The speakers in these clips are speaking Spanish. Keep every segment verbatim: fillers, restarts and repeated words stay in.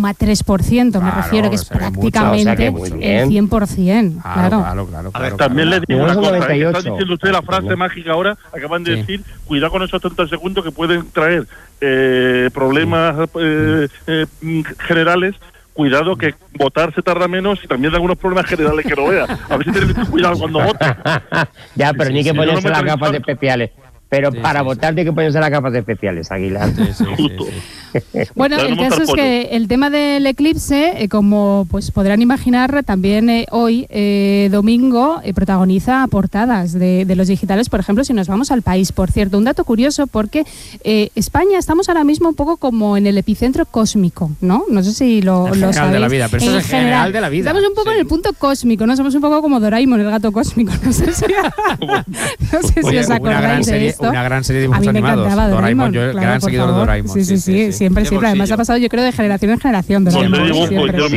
coma tres por ciento, claro, me refiero, que es prácticamente mucho, o sea que el cien por ciento. Claro, claro, claro. claro, a ver, claro también claro. les digo una cosa, ¿eh? Está diciendo usted la frase sí. mágica ahora, acaban de sí. decir, cuidado con esos treinta segundos que pueden traer eh, problemas sí. eh, eh, generales. Cuidado que votar se tarda menos y también da algunos problemas generales que no vea. A ver si tienes cuidado cuando votes. Ya, pero sí, ni sí, que sí, ponerse no las gafas infarto. especiales. Pero sí, para sí, votar sí. tiene que ponerse las gafas especiales, Aguilar. Sí, sí, sí, sí. Bueno, el caso es que el tema del eclipse, eh, como pues podrán imaginar, también eh, hoy, eh, domingo, eh, protagoniza portadas de, de los digitales, por ejemplo, si nos vamos al país. Por cierto, un dato curioso, porque eh, España estamos ahora mismo un poco como en el epicentro cósmico, ¿no? No sé si lo, el lo sabéis. De la vida, pero eso en es general, general de la vida. Estamos un poco sí. en el punto cósmico, ¿no? Somos un poco como Doraemon, el gato cósmico. No sé si, no sé si os acordáis de esto. Una gran serie de dibujos animados. Doraemon, Doraemon, yo claro, gran seguidor favor. de Doraemon. Sí, sí, sí, sí, sí. siempre, siempre. Además ha pasado, yo creo, de generación en generación. Doraemon, dibujo, siempre. yo Sí.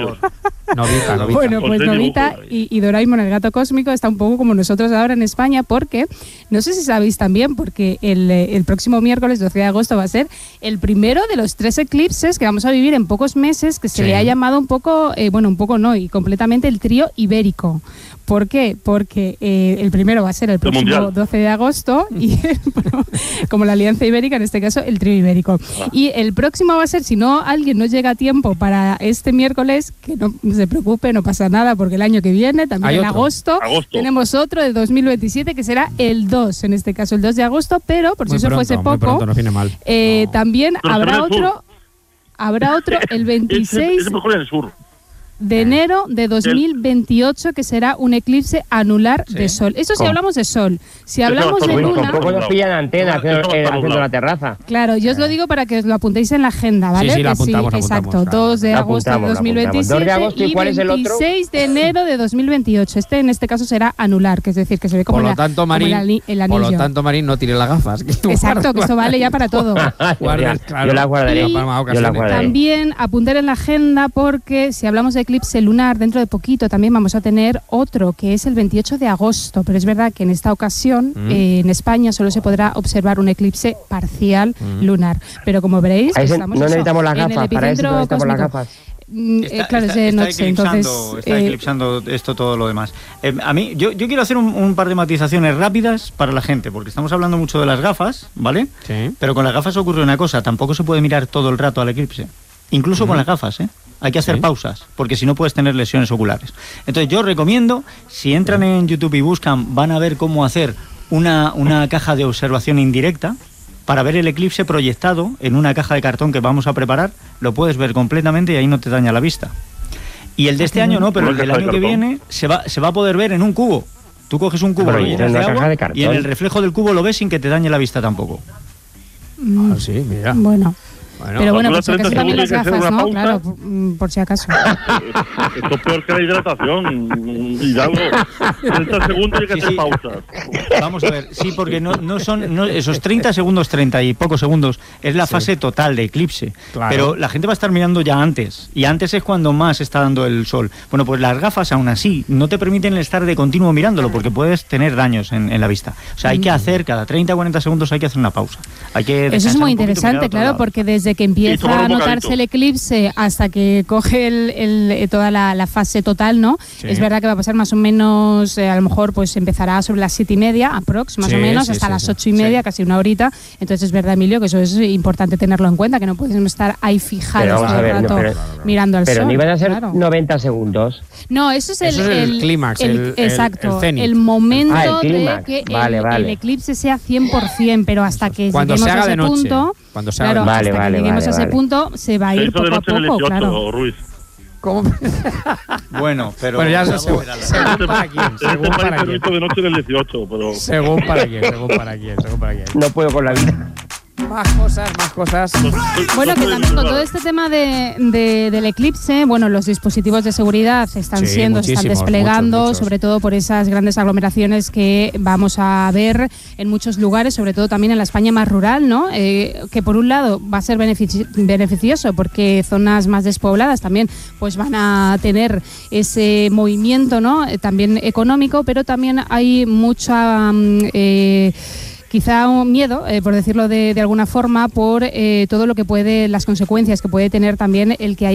Novita, Novita. Bueno, pues Novita y, y Doraemon, el gato cósmico, está un poco como nosotros ahora en España, porque, no sé si sabéis también, porque el, el próximo miércoles, doce de agosto, va a ser el primero de los tres eclipses que vamos a vivir en pocos meses, que se sí. le ha llamado un poco, eh, bueno, un poco no, y completamente el trío ibérico. ¿Por qué? Porque eh, el primero va a ser el próximo doce de agosto y bueno, como la Alianza Ibérica, en este caso el trío ibérico. Ah. Y el próximo va a ser, si no alguien no llega a tiempo para este miércoles, que no se preocupe, no pasa nada, porque el año que viene, también en agosto, agosto, tenemos otro de dos mil veintisiete que será el dos, en este caso el dos de agosto, pero por si eso fuese poco, pronto, no viene mal. Eh, no. también pero habrá otro, habrá otro el veintiséis... Es, es mejor en el sur. de enero de dos mil veintiocho, que será un eclipse anular ¿Sí? de sol. Eso si ¿Cómo? hablamos de sol. Si hablamos de luna... Tampoco nos pillan antena haciendo, eh, haciendo la terraza. Claro, yo os lo digo para que os lo apuntéis en la agenda, ¿vale? Sí, sí, la apuntamos, sí, apuntamos, exacto, claro. dos de agosto de dos mil veintisiete dos de agosto, ¿y, y cuál es el otro? veintiséis de enero de dos mil veintiocho. Este en este caso será anular, que es decir, que se ve como, por lo la, tanto, como Marín, el, el anillo. Por lo tanto, Marín, no tire las gafas. Exacto, que esto vale ya para todo. Guardas, claro. Yo la guardaré. Y yo la guardaré. También apuntar en la agenda, porque si hablamos de eclipse lunar, dentro de poquito también vamos a tener otro, que es el veintiocho de agosto, pero es verdad que en esta ocasión mm. eh, en España solo se podrá observar un eclipse parcial mm. lunar, pero como veréis se, estamos no eso, necesitamos las gafas, para eso no necesitamos cósmico. las gafas. Está, eh, claro, está, es de está noche, entonces está eh, eclipsando esto todo lo demás. Eh, a mí, yo, yo quiero hacer un, un par de matizaciones rápidas para la gente, porque estamos hablando mucho de las gafas, ¿vale? Sí. Pero con las gafas ocurre una cosa, tampoco se puede mirar todo el rato al eclipse, incluso uh-huh. con las gafas, ¿eh? Hay que hacer ¿Sí? pausas, porque si no puedes tener lesiones oculares. Entonces yo recomiendo, si entran ¿Sí? en YouTube y buscan, van a ver cómo hacer una, una caja de observación indirecta para ver el eclipse proyectado en una caja de cartón que vamos a preparar. Lo puedes ver completamente y ahí no te daña la vista. Y el de este año no, pero el del año que viene se va, se va a poder ver en un cubo. Tú coges un cubo, lo llenas de agua y en el reflejo del cubo lo ves sin que te dañe la vista tampoco. Mm. Ah, sí, mira. Bueno. Bueno, pero bueno, por si acaso también las gafas, ¿no? Claro, por, por si acaso. Esto es peor que la hidratación, Hidalgo. treinta segundos hay que sí, hacer sí. pausas. Vamos a ver, sí, porque no, no son no, esos treinta segundos, treinta y pocos segundos, es la sí. fase total de eclipse. Claro. Pero la gente va a estar mirando ya antes, y antes es cuando más está dando el sol. Bueno, pues las gafas aún así no te permiten estar de continuo mirándolo, porque puedes tener daños en, en la vista. O sea, hay que hacer, cada treinta a cuarenta segundos hay que hacer una pausa. Hay que Eso es muy interesante, claro, porque desde Desde que empieza a notarse el eclipse hasta que coge el, el, toda la, la fase total, ¿no? Sí. Es verdad que va a pasar más o menos, eh, a lo mejor pues empezará sobre las siete y media, aprox, más sí, o menos, sí, hasta sí, las ocho y media, sí. casi una horita. Entonces es verdad, Emilio, que eso es importante tenerlo en cuenta, que no podemos estar ahí fijados todo el rato no, pero, mirando al pero sol. Pero ni van a ser claro. noventa segundos. No, eso es el, eso es el, el clímax, el, el, exacto, el, el, el momento ah, el de que vale, el, vale. el eclipse sea cien por ciento, pero hasta que cuando lleguemos se haga a ese de noche, punto, cuando se haga claro, vale, hasta vale, que lleguemos vale, a ese vale. punto se va a ir poco a poco, claro. Ruiz. ¿Cómo? Bueno, pero bueno, ya se, según, según para quién, según para quién. de noche del dieciocho, pero según para quién, según para quién, según para quién. No puedo con la vida. Más cosas, más cosas. Bueno, que también con todo este tema de, de, del eclipse, bueno, los dispositivos de seguridad están sí, siendo, se están desplegando, muchos, muchos. sobre todo por esas grandes aglomeraciones que vamos a ver en muchos lugares, sobre todo también en la España más rural, ¿no? Eh, que por un lado va a ser benefici- beneficioso porque zonas más despobladas también pues van a tener ese movimiento, ¿no? Eh, también económico, pero también hay mucha... Eh, quizá un miedo, eh, por decirlo de, de alguna forma, por eh, todo lo que puede, las consecuencias que puede tener también el que haya